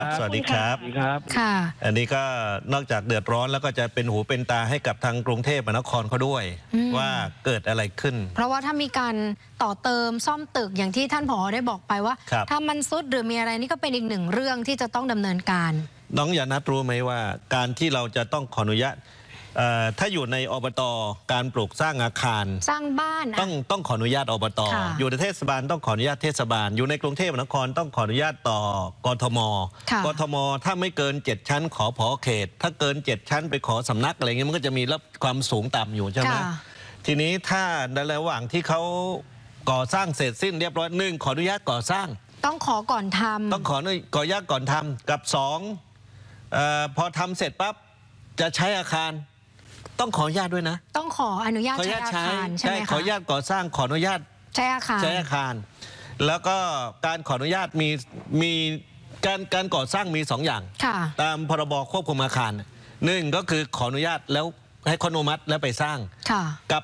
สวัสดีครับค่ะอันนี้ก็นอกจากเดือดร้อนแล้วก็จะเป็นหูเป็นตาให้กับทางกรุงเทพมหานครเขาด้วยว่าเกิดอะไรขึ้นเพราะว่าถ้ามีการต่อเติมซ่อมตึกอย่างที่ท่านผอได้บอกไปว่าถ้ามันซุดหรือมีอะไรนี่ก็เป็นอีกหนึ่งเรื่องที่จะต้องดำเนินการน้องอย่านัดรู้ไหมว่าการที่เราจะต้องขออนุญาตถ้าอยู่ในอบต.การปลูกสร้างอาคารสร้างบ้านต้องขออนุญาตอบต.อยู่ในเทศบาลต้องขออนุญาตเทศบาลอยู่ในกรุงเทพมหานครต้องขออนุญาตต่อกทม.กทม.ถ้าไม่เกิน7ชั้นขอผอเขตถ้าเกิน7ชั้นไปขอสำนักอะไรเงี้ยมันก็จะมีรับความสูงต่ำอยู่ใช่ไหมทีนี้ถ้าในระหว่างที่เขาก่อสร้างเสร็จสิ้นเรียบร้อย1ขออนุญาตก่อสร้างต้องขอก่อนทำต้องขออนุญาตก่อนทำกับ2พอทำเสร็จปั๊บจะใช้อาคารต้องขออนุญาตด้วยนะต้องขออนุญาตใช้อาคารใช่ไหมคะขออนุญาตก่อสร้างขออนุญาตใช้อาคารแล้วก็การขออนุญาตมีการก่อสร้างมี2อย่างตามพรบควบคุมอาคาร1ก็คือขออนุญาตแล้วให้อนุมัติแล้วไปสร้างกับ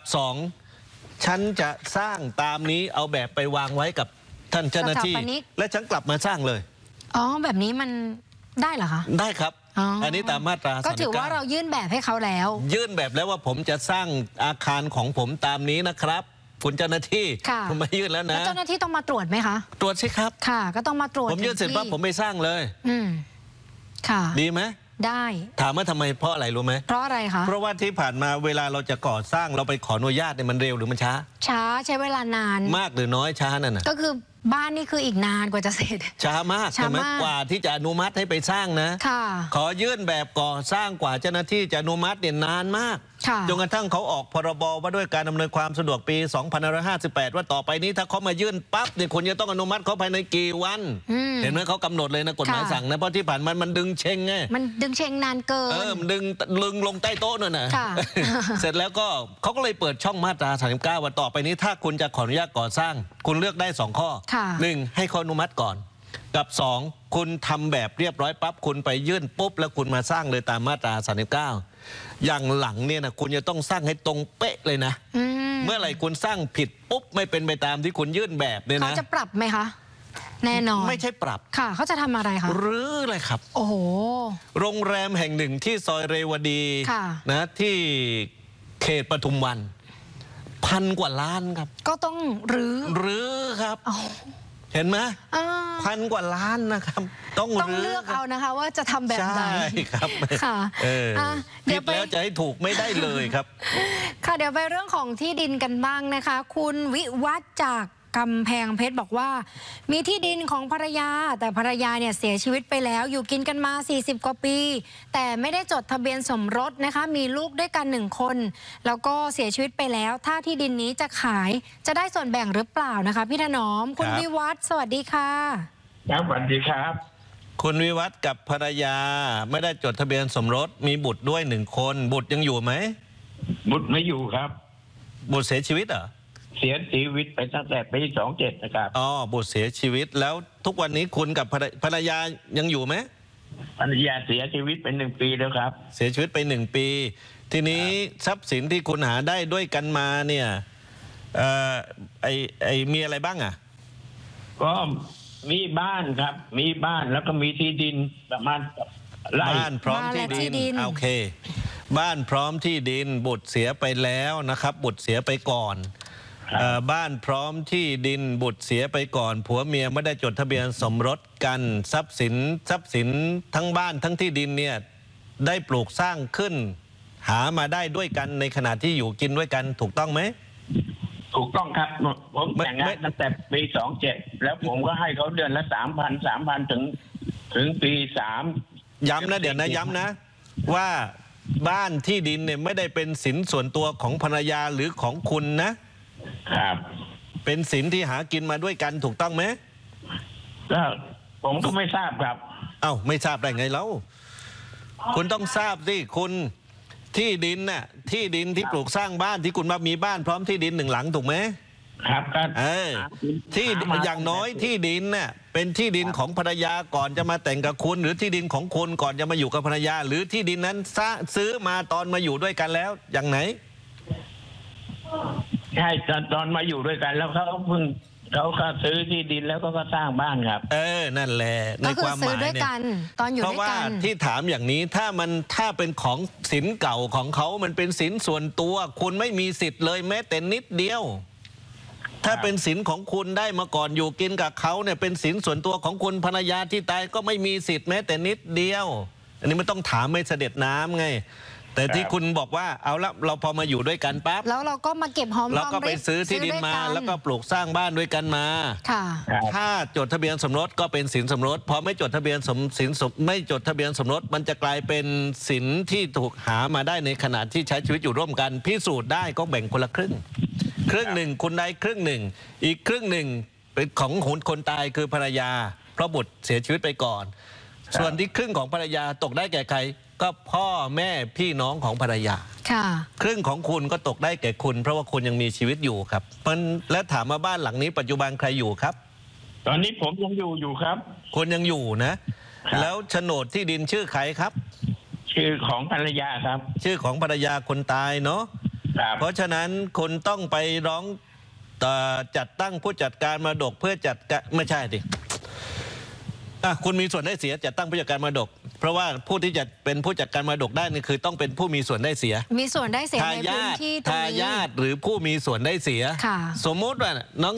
2ฉันจะสร้างตามนี้เอาแบบไปวางไว้กับท่านเจ้าหน้าที่และฉันกลับมาสร้างเลยอ๋อแบบนี้มันได้เหรอคะได้ครับอันนี้ตามมาตราก็ถือว่าเรายื่นแบบให้เขาแล้วยื่นแบบแล้วว่าผมจะสร้างอาคารของผมตามนี้นะครับคุณเจ้าหน้าที่ผมมายื่นแล้วนะเจ้าหน้าที่ต้องมาตรวจไหมคะตรวจสิครับค่ะก็ต้องมาตรวจผมยื่นเสร็จปั๊บผมไปสร้างเลยค่ะดีไหมได้ถามว่าทำไมเพราะอะไรรู้ไหมเพราะอะไรคะเพราะว่าที่ผ่านมาเวลาเราจะก่อสร้างเราไปขออนุญาตเนี่ยมันเร็วหรือมันช้าใช้เวลานานมากหรือน้อยช้านั่นน่ะก็คือบ้านนี่คืออีกนานกว่าจะเสร็จช้ามากใช่ไหมกว่าที่จะอนุมัติให้ไปสร้างนะขอยื่นแบบก่อสร้างกว่าเจ้าหน้าที่จะอนุมัติเนี่ยนานมากจนกระทั่งเขาออกพรบว่าด้วยการดำเนินความสะดวกปี2558ว่าต่อไปนี้ถ้าเขามายื่นปั๊บเนี่ยคุณจะต้องอนุมัติเขาภายในกี่วันเห็นไหมเขากำหนดเลยนะกฎหมายสั่งนะเพราะที่ผ่านมันดึงเชงไงมันดึงเชงนานเกินมันดึงลงใต้โต๊ะนั่นน่ะเสร็จแล้วก็เขาก็เลยเปิดช่องมาตรา39ว่าต่อไปนี้ถ้าคุณจะขออนุญาตก่อสร้างคุณเลือกได้2ข้อ1ให้เขาอนุมัติก่อนกับ2คุณทำแบบเรียบร้อยปั๊บคุณไปยื่นปุ๊บแล้วคุณมาสร้างเลยตามมาตรา39อย่างหลังเนี่ยนะคุณจะต้องสร้างให้ตรงเป๊ะเลยนะเมื่อไหร่คุณสร้างผิดปุ๊บไม่เป็นไปตามที่คุณยื่นแบบเนี่ยนะเขาจะปรับไหมคะแน่นอนไม่ใช่ปรับค่ะเขาจะทำอะไรคะหรืออะไรครับโอ้โหโรงแรมแห่งหนึ่งที่ซอยเรวดีนะที่เขตปทุมวัน1,000 กว่าล้านครับก็ต้องหรือครับเห็นไหม1,000 กว่าล้านนะครับต้องเลือกเอานะคะว่าจะทำแบบไหนใช่ครับค่ะเดี๋ยวแล้วจะให้ถูกไม่ได้เลยครับค่ะเดี๋ยวไปเรื่องของที่ดินกันบ้างนะคะคุณวิวัฒน์จากกำแพงเพชรบอกว่ามีที่ดินของภรรยาแต่ภรรยาเนี่ยเสียชีวิตไปแล้วอยู่กินกันมา40 กว่าปีแต่ไม่ได้จดทะเบียนสมรสนะคะมีลูกด้วยกัน1 คนแล้วก็เสียชีวิตไปแล้วถ้าที่ดินนี้จะขายจะได้ส่วนแบ่งหรือเปล่านะคะพี่ถนอมคุณวิวัฒน์สวัสดีค่ะครับสวัสดีครับคุณวิวัฒน์กับภรรยาไม่ได้จดทะเบียนสมรสมีบุตรด้วย1 คนบุตรยังอยู่ไหมบุตรไม่อยู่ครับบุตรเสียชีวิตเหรอเสียชีวิตไปตั้งแต่ปี27นะครับบุตรเสียชีวิตแล้วทุกวันนี้คุณกับภรรยายังอยู่ไหมภรรยาเสียชีวิตไป1 ปีแล้วครับเสียชีวิตไป1 ปีทีนี้ทรัพย์สินที่คุณหาได้ด้วยกันมาเนี่ยมีอะไรบ้างอ่ะก็มีบ้านครับมีบ้านแล้วก็มีที่ดินประมาณบ้านพร้อมที่ดินโอเคบ้านพร้อมที่ดินบุตรเสียไปแล้วนะครับบุตรเสียไปก่อนบ้านพร้อมที่ดินบุตรเสียไปก่อนผัวเมียไม่ได้จดทะเบียนสมรสกันทรัพย์สินทั้งบ้านทั้งที่ดินเนี่ยได้ปลูกสร้างขึ้นหามาได้ด้วยกันในขณะที่อยู่กินด้วยกันถูกต้องไหมถูกต้องครับผมแต่งงานตั้งแต่ปี27แล้วผมก็ให้เขาเดือนละ3,000ถึงปี3 ย้ำนะเดี๋ยวนะย้ำนะว่าบ้านที่ดินเนี่ยไม่ได้เป็นสินส่วนตัวของภรรยาหรือของคุณนะครับเป็นสินที่หากินมาด้วยกันถูกต้องไหมก็ผมก็ไม่ทราบครับไม่ทราบได้ไงแล้วคุณต้องทราบสิคุณที่ดินน่ะที่ดินที่ปลูกสร้างบ้านที่คุณมามีบ้านพร้อมที่ดิน1 หลังถูกไหมครับที่อย่างน้อยที่ดินน่ะเป็นที่ดินของภรรยาก่อนจะมาแต่งกับคุณหรือที่ดินของคุณก่อนจะมาอยู่กับภรรยาหรือที่ดินนั้นซื้อมาตอนมาอยู่ด้วยกันแล้วอย่างไหนใช่ตอนมาอยู่ด้วยกันแล้วเขาเพิ่งเขาก็ซื้อที่ดินแล้วก็สร้างบ้านครับนั่นแหละในก็คืคอวามหซื้อมายด้วยเนี่ยกันตอนอยู่เพด้ราะวยว่ากันที่ถามอย่างนี้ถ้าเป็นของสินเก่าของเขามันเป็นสินส่วนตัว คุณไม่มีสิทธิ์เลยแม้แต่นิดเดียว ถ้าเป็นสินของคุณได้มาก่อนอยู่กินกับเขาเนี่ยเป็นสินส่วนตัวของคุณภรรยาที่ตายก็ไม่มีสิทธิ์แม้แต่นิดเดียว อันนี้ไม่ต้องถามไม่เสด็จน้ำไงแต่ที่คุณบอกว่าเอาละเราพอมาอยู่ด้วยกันปั๊บแล้วเราก็มาเก็บหอมเรารอมก็ไปริบซื้อที่ดินมาซื้อด้วยแล้วก็ปลูกสร้างบ้านด้วยกันมาค่ะถ้าจดทะเบียนสมรสก็เป็นสินสมรสพอไม่จดทะเบียนไม่จดทะเบียนสมรสมันจะกลายเป็นสินที่ถูกหามาได้ในขณะที่ใช้ชีวิตอยู่ร่วมกันพิสูจน์ได้ก็แบ่งคนละครึ่งหนึ่งคุณได้ครึ่งหนึ่งอีกครึ่งหนึ่งเป็นของคนตายคือภรรยาเพราะบุตรเสียชีวิตไปก่อน ส่วนที่ครึ่งของภรรยาตกได้แก่ใครก็พ่อแม่พี่น้องของภรรยาค่ะครึ่งของคุณก็ตกได้แก่คุณ เพราะว่าคุณยังมีชีวิตอยู่ครับและถามมาบ้านหลังนี้ปัจจุบันใครอยู่ครับตอนนี้ผมยังอยู่ครับคุณยังอยู่นะครับแล้วโฉนดที่ดินชื่อใครครับชื่อของภรรยาครับชื่อของภรรยาคนตายเนาะครับเพราะฉะนั้นคุณต้องไปร้องจัดตั้งผู้จัดการมรดกเพื่อจัดการไม่ใช่ดิคุณมีส่วนได้เสียจัดตั้งผู้จัดการมรดก เพราะว่าผู้ที่จะเป็นผู้จัดการมรดกได้นี่คือต้องเป็นผู้มีส่วนได้เสียมีส่วนได้เสียในพื้นที่ตรงทานี้ยาทหรือผู้มีส่วนได้เสียค่ะสมมุติว่าน้อง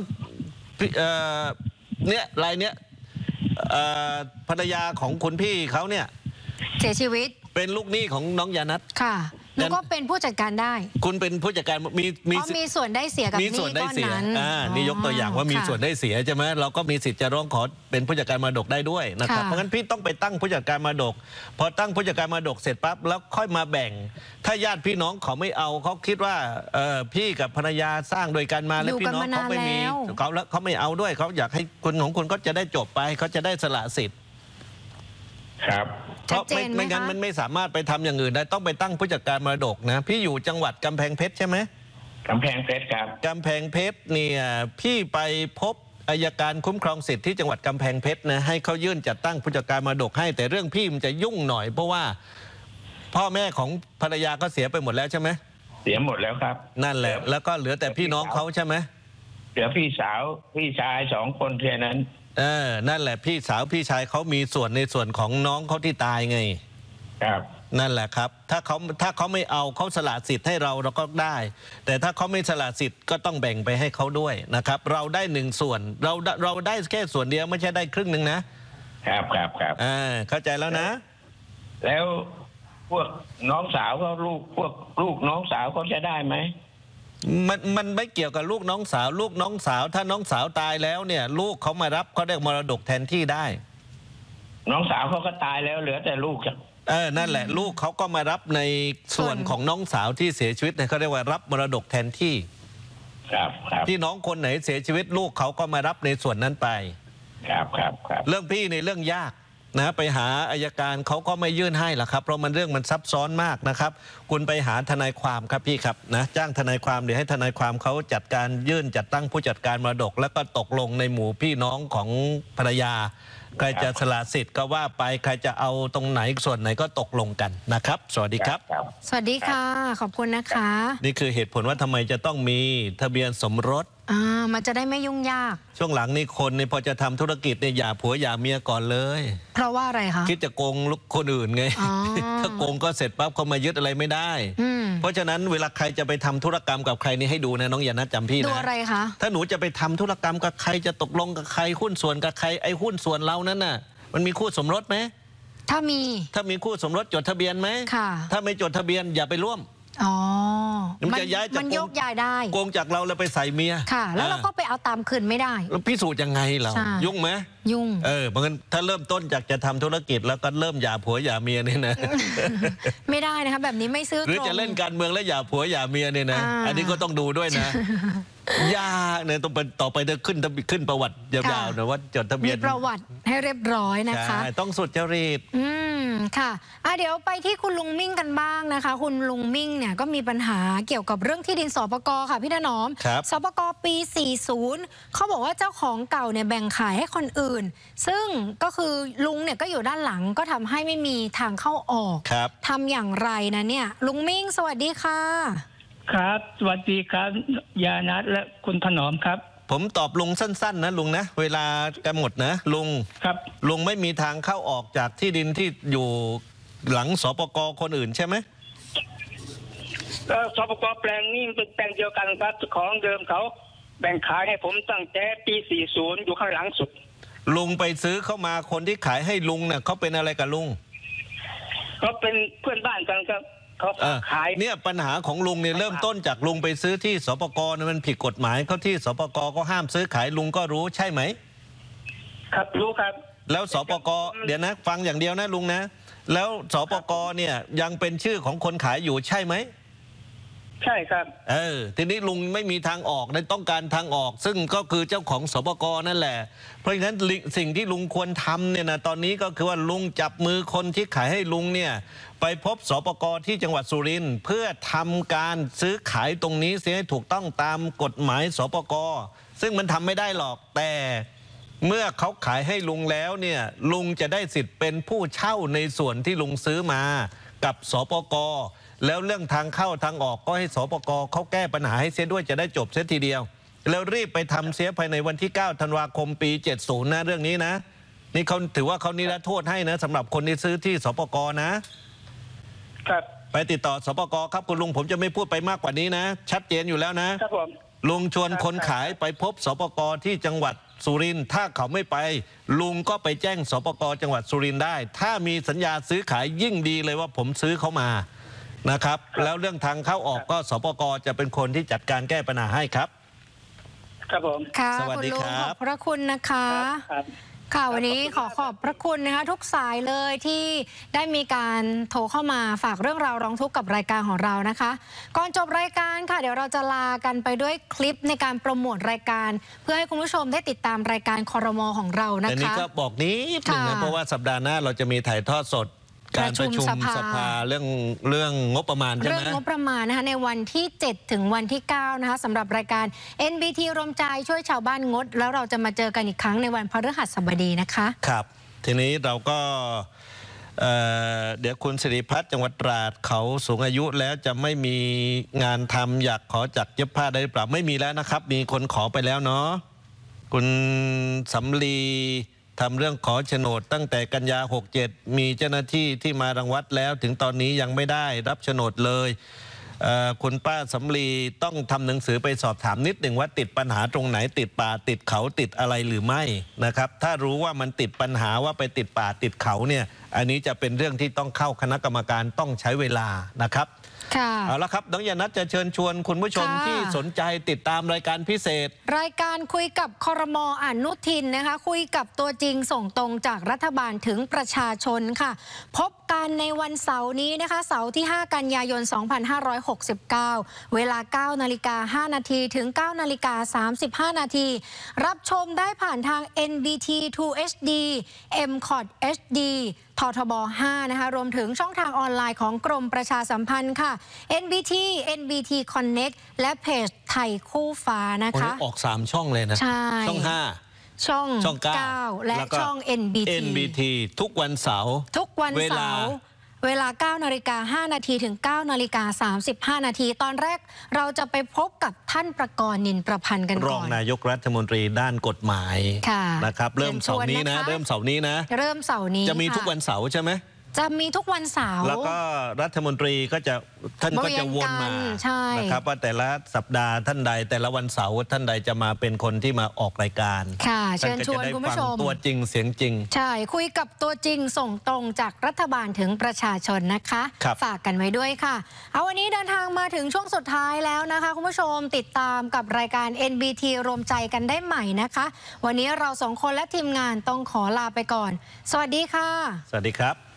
เนี่ยรายเนี้ยภรรยาของคุณพี่เขาเนี่ยเสียชีวิตเป็นลูกหนี้ของน้องยานัทค่ะแล้วก็เป็นผู้จัดการได้คุณเป็นผู้จัดการเพราะมีส่วนได้เสียกับหมีนี้ส่วนได้ก้อนเสียนั้นนี่ยกตัวอย่างว่ามีค่ะส่วนได้เสียใช่ไหมเราก็มีสิทธิ์จะร้องขอเป็นผู้จัดการมรดกได้ด้วยนะครับค่ะเพราะงั้นพี่ต้องไปตั้งผู้จัดการมรดกพอตั้งผู้จัดการมรดกเสร็จปั๊บแล้วค่อยมาแบ่ง ถ้าญาติพี่น้องเขาไม่เอาเขาคิดว่าพี่กับภรรยาสร้างโดยกันมาแล้วพี่น้องเขาไม่มีเขาไม่เอาด้วยเขาอยากให้คนของคุณก็จะได้จบไปเขาจะได้สละสิทธิ์ครับเพราะไม่งั้นมันไม่สามารถไปทำอย่างอื่นได้ต้องไปตั้งผู้จัดการมรดกนะพี่อยู่จังหวัดกำแพงเพชรใช่ไหมกำแพงเพชรครับกำแพงเพชรเนี่ยพี่ไปพบอัยการคุ้มครองสิทธิ์ที่จังหวัดกำแพงเพชรนะให้เขายื่นจัดตั้งผู้จัดการมรดกให้แต่เรื่องพี่มันจะยุ่งหน่อยเพราะว่าพ่อแม่ของภรรยาก็เสียไปหมดแล้วใช่ไหมเสียหมดแล้วครับนั่นแหละแล้วก็เหลือแต่พี่น้องเขาใช่ไหมเหลือพี่สาวพี่ชาย2 คนแค่นั้นนั่นแหละพี่สาวพี่ชายเขามีส่วนในส่วนของน้องเขาที่ตายไงครับนั่นแหละครับถ้าเขาไม่เอาเขาสละสิทธิ์ให้เราก็ได้ แต่ถ้าเขาไม่สละสิทธิ์ก็ต้องแบ่งไปให้เขาด้วยนะครับเราได้1 ส่วนเราได้แค่ส่วนเดียวไม่ใช่ได้ครึ่งหนึ่งนะครับ เข้าใจแล้วนะแล้วพวกน้องสาวเขาพวกลูกน้องสาวเขาจะได้ไหมมันไม่เกี่ยวกับลูกน้องสาวถ้าน้องสาวตายแล้วเนี่ยลูกเขามารับเขาได้มรดกแทนที่ได้น้องสาวเขาก็ตายแล้วเหลือแต่ลูกครับนั่นแหละลูกเขาก็มารับในส่วนของน้องสาวที่เสียชีวิตเขาเรียกว่ารับมรดกแทนที่ครับพี่น้องคนไหนเสียชีวิตลูกเขาก็มารับในส่วนนั้นไปครับเรื่องพี่ในเรื่องยากนะไปหาอัยการเขาก็ไม่ยื่นให้หรอกครับเพราะมันเรื่องมันซับซ้อนมากนะครับคุณไปหาทนายความครับพี่ครับนะจ้างทนายความเดี๋ยวให้ทนายความเขาจัดการยื่นจัดตั้งผู้จัดการมรดกแล้วก็ตกลงในหมู่พี่น้องของภรรยาใครจะสละสิทธิ์ก็ว่าไปใครจะเอาตรงไหนส่วนไหนก็ตกลงกันนะครับสวัสดีครับสวัสดีค่ะขอบคุณนะคะนี่คือเหตุผลว่าทำไมจะต้องมีทะเบียนสมรสมันจะได้ไม่ยุ่งยากช่วงหลังนี่คนเนี่ยพอจะทำธุรกิจเนี่ยอย่าผัวอย่าเมียก่อนเลยเพราะว่าอะไรคะคิดจะโกงลูกคนอื่นไง ถ้าโกงก็เสร็จปั๊บเขามายึดอะไรไม่ได้ เพราะฉะนั้นเวลาใครจะไปทำธุรกรรมกับใครนี่ให้ดูนะน้องอย่านะจำพี่นะดูอะไรคะถ้าหนูจะไปทำธุรกรรมกับใครจะตกลงกับใครหุ้นส่วนกับใครไอ้หุ้นส่วนเรานั้นน่ะมันมีคู่สมรสไหมถ้ามีคู่สมรสจดทะเบียนไหมค่ะถ้าไม่จดทะเบียนอย่าไปร่วมมันโยกย้ายได้โกงจากเราแล้วไปใส่เมียค่ะ แล้วเราก็ไปเอาตามคืนไม่ได้แล้วพิสูจน์ยังไงเรายุ่งไหมยุ่งเพราะงั้นถ้าเริ่มต้นจากจะทำธุรกิจแล้วก็เริ่มหย่าผัวหย่าเมียเนี่ยนะไม่ได้นะคะแบบนี้ไม่ซื้อตรงหรือจะเล่นการเมืองแล้วหย่าผัวหย่าเมียเนี่ยนะอันนี้ก็ต้องดูด้วยนะยากเนี่ยต้องเป็นต่อไปจะขึ้นประวัติยาวๆนะว่าจดทะเบียนมีประวัติให้เรียบร้อยนะคะต้องสุจริตค่ะเดี๋ยวไปที่คุณลุงมิ่งกันบ้างนะคะคุณลุงมิ่งเนี่ยก็มีปัญหาเกี่ยวกับเรื่องที่ดินสปก.ค่ะพี่ถนอมสปก.ปี 40เขาบอกว่าเจ้าของเก่าเนี่ยแบ่งขายให้คนอื่นซึ่งก็คือลุงเนี่ยก็อยู่ด้านหลังก็ทำให้ไม่มีทางเข้าออกทำอย่างไรนะเนี่ยลุงมิ่งสวัสดีค่ะครับสวัสดีครับยานัทและคุณถนอมครับผมตอบลุงสั้นๆนะลุงนะเวลากันหมดนะลุงครับลุงไม่มีทางเข้าออกจากที่ดินที่อยู่หลังสปก.คนอื่นใช่ไหมสปก.แปลงนี้เป็นแปลงเดียวกันครับของเดิมเขาแบ่งขายให้ผมตั้งแต่ปี 40 อยู่ข้างหลังสุดลุงไปซื้อเข้ามาคนที่ขายให้ลุงเนี่ยเขาเป็นอะไรกับลุงเขาเป็นเพื่อนบ้านกันครับเขาขายเนี่ยปัญหาของลุงเนี่ยเริ่มต้นจากลุงไปซื้อที่สปก.เนี่ยมันผิดกฎหมายเขาที่สปก.ก็ห้ามซื้อขายลุงก็รู้ใช่ไหมครับรู้ครับแล้วสปก.เดี๋ยวนะฟังอย่างเดียวนะลุงนะแล้วสปก.เนี่ยยังเป็นชื่อของคนขายอยู่ใช่ไหมใช่ครับทีนี้ลุงไม่มีทางออกเลยต้องการทางออก ซึ่งก็คือเจ้าของสปก.นั่นแหละเพราะฉะนั้นสิ่งที่ลุงควรทำเนี่ยนะตอนนี้ก็คือว่าลุงจับมือคนที่ขายให้ลุงเนี่ยไปพบสปก.ที่จังหวัดสุรินทร์เพื่อทำการซื้อขายตรงนี้เสียให้ถูกต้องตามกฎหมายสปก.ซึ่งมันทำไม่ได้หรอกแต่เมื่อเขาขายให้ลุงแล้วเนี่ยลุงจะได้สิทธิ์เป็นผู้เช่าในส่วนที่ลุงซื้อมากับสปก.แล้วเรื่องทางเข้าทางออกก็ให้สปก.เขาแก้ปัญหาให้เสียด้วยจะได้จบเสียทีเดียวแล้วรีบไปทำเสียภายในวันที่9ธันวาคมปี 70นะเรื่องนี้นะนี่เขาถือว่าเขานิรโทษให้นะสำหรับคนที่ซื้อที่สปก.นะครับไปติดต่อสปก.ครับคุณลุงผมจะไม่พูดไปมากกว่านี้นะชัดเจนอยู่แล้วนะครับผมลุงชวนคนขายไปพบสปก.ที่จังหวัดสุรินทร์ถ้าเขาไม่ไปลุงก็ไปแจ้งสปก.จังหวัดสุรินทร์ได้ถ้ามีสัญญาซื้อขายยิ่งดีเลยว่าผมซื้อเขามานะครับแล้วเรื่องทางเข้าออกก็สปก.จะเป็นคนที่จัดการแก้ปัญหาให้ครับครับผมค่ะสวัสดีคุณลุงครับขอบพระคุณนะคะครับค่ะวันนี้ขอบพระคุณนะคะทุกสายเลยที่ได้มีการโทรเข้ามาฝากเรื่องราวร้องทุกข์กับรายการของเรานะคะก่อนจบรายการค่ะเดี๋ยวเราจะลากันไปด้วยคลิปในการโปรโมทรายการ เพื่อให้คุณผู้ชมได้ติดตามรายการครม.ของเรานะคะแต่นี้ก็บอกนิดหนึ่งนะเพราะว่าสัปดาห์หน้าเราจะมีถ่ายทอดสดการประชุมสภาเรื่องงบประมาณใช่ไหมเรื่องงบประมาณนะคะในวันที่ 7 ถึงวันที่ 9 นะคะสำหรับรายการ NBT รวมใจช่วยชาวบ้านงด แล้วเราจะมาเจอกันอีกครั้งในวันพฤหัสบดีนะคะครับทีนี้เราก็เดี๋ยวคุณสิริพัฒน์จังหวัดตราดเขาสูงอายุแล้วจะไม่มีงานทำอยากขอจักเย็บผ้าได้หรือเปล่าไม่มีแล้วนะครับมีคนขอไปแล้วเนาะคุณสำลีทำเรื่องขอโฉนดตั้งแต่กันยา67มีเจ้าหน้าที่ที่มารังวัดแล้วถึงตอนนี้ยังไม่ได้รับโฉนดเลยคุณป้าสำลีต้องทำหนังสือไปสอบถามนิดหนึ่งว่าติดปัญหาตรงไหนติดป่าติดเขาติดอะไรหรือไม่นะครับถ้ารู้ว่ามันติดปัญหาว่าไปติดป่าติดเขาเนี่ยอันนี้จะเป็นเรื่องที่ต้องเข้าคณะกรรมการต้องใช้เวลานะครับเอาละครับน้องยานัทจะเชิญชวนคุณผู้ชมที่สนใจติดตามรายการพิเศษรายการคุยกับครม.อนุทินนะคะคุยกับตัวจริงส่งตรงจากรัฐบาลถึงประชาชนค่ะพบกันในวันเสาร์นี้นะคะเสาร์ที่5กันยายน2569เวลา 9:05 นาทีถึง 9:35 นาทีรับชมได้ผ่านทาง NBT 2 HD MCOT HDททบ 5 นะคะรวมถึงช่องทางออนไลน์ของกรมประชาสัมพันธ์ค่ะ NBT Connect และเพจไทยคู่ฟ้านะคะออก3ช่องเลยนะช่อง 5ช่อง 9 และช่อง NBT ทุกวันเสาร์เวลา 9:05 นาทีถึง 9:35 นาทีตอนแรกเราจะไปพบกับท่านประกรณ์นินประพันธ์กันก่อนรองนายกรัฐมนตรีด้านกฎหมายนะครับเริ่มเสาร์นี้นะเริ่มเสาร์นี้จะมีทุกวันเสาร์ใช่ไหมจะมีทุกวันเสาร์แล้วก็รัฐมนตรีท่านก็จะวนมานะครับว่าแต่ละสัปดาห์ท่านใดแต่ละวันเสาร์ท่านใดจะมาเป็นคนที่มาออกรายการค่ะเชิญชวนคุณผู้ชมตัวจริงเสียงจริงใช่คุยกับตัวจริงส่งตรงจากรัฐบาลถึงประชาชนนะคะฝากกันไว้ด้วยค่ะเอาวันนี้เดินทางมาถึงช่วงสุดท้ายแล้วนะคะคุณผู้ชมติดตามกับรายการ NBT รวมใจกันได้ใหม่นะคะวันนี้เรา2 คนและทีมงานต้องขอลาไปก่อนสวัสดีค่ะสวัสดีครับ